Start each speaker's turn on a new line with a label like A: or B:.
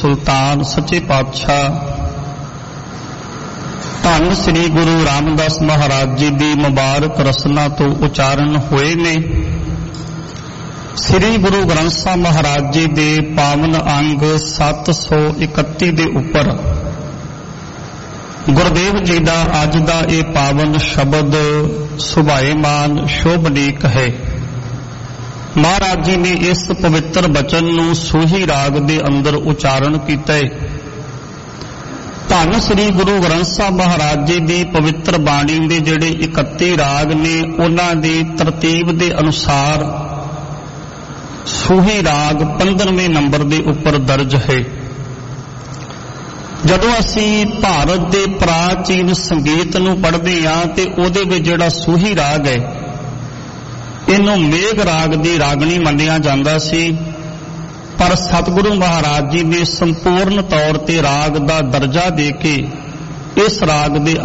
A: सुल्तान सच्चे पातशाह धन श्री गुरु रामदास महाराज जी की मुबारक रसना तो उचारण हुए ने। श्री गुरु ग्रंथ साहिब महाराज जी के पावन अंग 731 के उपर गुरुदेव जी का अज का ये पावन शब्द सुभाएमान शोभनीक है। महाराज जी ने इस पवित्र बचन नूं सूही राग दे अंदर उचारण किया है। धन श्री गुरु ग्रंथ साहिब महाराज जी की पवित्र बाणी के जिहड़े 31 राग ने उन्हां दी तरतीब के अनुसार सूही राग 15वें नंबर के उपर दर्ज है। जदों असी भारत के प्राचीन संगीत नूं पढ़दे हां ते उहदे विच जिहड़ा सूही राग है इनू मेघ राग की रागनी मन्निया जाता सी, पर सतगुरु महाराज जी ने संपूर्ण तौर ते राग का दर्जा दे के इस राग दे